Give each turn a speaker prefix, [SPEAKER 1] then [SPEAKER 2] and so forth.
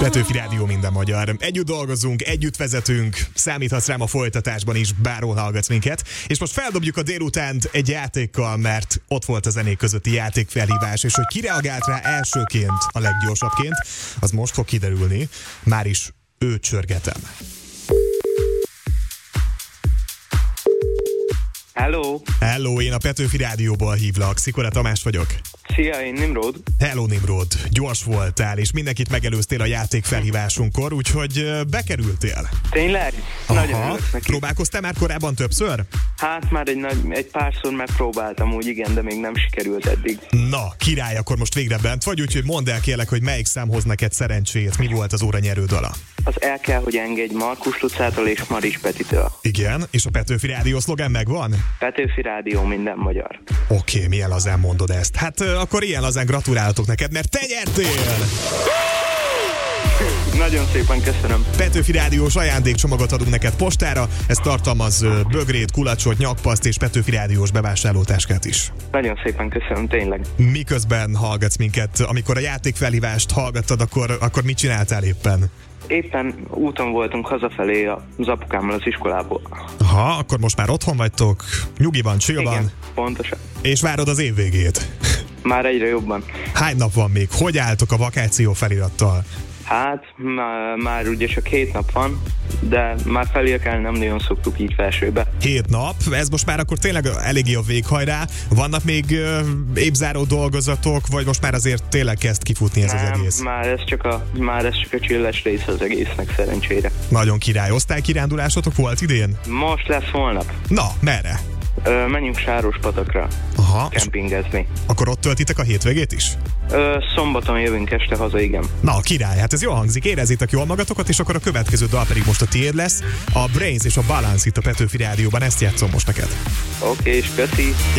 [SPEAKER 1] Petőfi Rádió, minden magyar. Együtt dolgozunk, együtt vezetünk, számíthatsz rám a folytatásban is, bárhol hallgatsz minket. És most feldobjuk a délutánt egy játékkal, mert ott volt a zenék közötti játékfelhívás, és hogy ki reagált rá elsőként, a leggyorsabbként, az most fog kiderülni. Már is őt csörgetem.
[SPEAKER 2] Hello!
[SPEAKER 1] Hello, én a Petőfi Rádióból hívlak. Szikora Tamás vagyok.
[SPEAKER 2] Szia, én Nimrod.
[SPEAKER 1] Hello Nimrod, gyors voltál, és mindenkit megelőztél a játék felhívásunkkor, úgyhogy bekerültél.
[SPEAKER 2] Tényleg? Nagyon örülök neki.
[SPEAKER 1] Próbálkoztál már korábban többször?
[SPEAKER 2] Hát már egy párszor megpróbáltam úgy, igen, de még nem sikerült eddig.
[SPEAKER 1] Na, király, akkor most végre bent vagy, úgyhogy mondd el kérlek, hogy melyik szám hoz neked szerencsét, mi volt az óra nyerődala?
[SPEAKER 2] Az El kell, hogy engedj Markus Lucától és Maris Petitől.
[SPEAKER 1] Igen, és a Petőfi Rádió szlogen megvan?
[SPEAKER 2] Petőfi Rádió, minden magyar.
[SPEAKER 1] Oké, milyen lazán mondod ezt. Hát akkor ilyen lazán gratulálhatok neked, mert te nyertél!
[SPEAKER 2] Nagyon szépen köszönöm.
[SPEAKER 1] Petőfi Rádiós ajándékcsomagot adunk neked postára, ez tartalmaz bögrét, kulacsot, nyakpaszt és Petőfi Rádiós bevásárlótáskát is.
[SPEAKER 2] Nagyon szépen köszönöm, tényleg.
[SPEAKER 1] Miközben hallgatsz minket, amikor a játékfelhívást hallgattad, akkor mit csináltál éppen?
[SPEAKER 2] Éppen úton voltunk hazafelé az apukámmal az iskolából.
[SPEAKER 1] Aha, akkor most már otthon vagytok, nyugiban, chillban.
[SPEAKER 2] Igen, pontosan.
[SPEAKER 1] És várod az év végét.
[SPEAKER 2] Már egyre jobban.
[SPEAKER 1] Hány nap van még? Hogy álltok a vakáció felirattal?
[SPEAKER 2] Hát, már ugye csak 7 nap van, de már felírkálni nem nagyon szoktuk így felsőbe.
[SPEAKER 1] 7 nap, ez most már akkor tényleg eléggé a véghajrá. Vannak még évzáró dolgozatok, vagy most már azért tényleg kezd kifutni ez az egész?
[SPEAKER 2] Már ez csak a csilles rész az egésznek, szerencsére.
[SPEAKER 1] Nagyon király. Osztálykirándulásotok volt idén?
[SPEAKER 2] Most lesz holnap.
[SPEAKER 1] Na, merre?
[SPEAKER 2] Menjünk Sárospatakra.
[SPEAKER 1] Aha.
[SPEAKER 2] Kempingezni.
[SPEAKER 1] Akkor ott töltitek a hétvégét is?
[SPEAKER 2] Szombaton jövünk este haza, igen.
[SPEAKER 1] Na, király, hát ez jól hangzik, érezzétek jól magatokat, és akkor a következő dal pedig most a tiéd lesz. A Brains és a Balance itt a Petőfi Rádióban, ezt játszom most neked.
[SPEAKER 2] Oké, és köszi.